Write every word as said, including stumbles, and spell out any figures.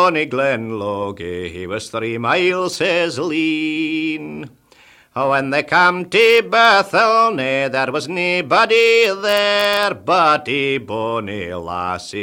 Bonny Glenlogie, he was three miles his lean. Oh, when they came to Bethelney, there was naebody there but a bonny lassie.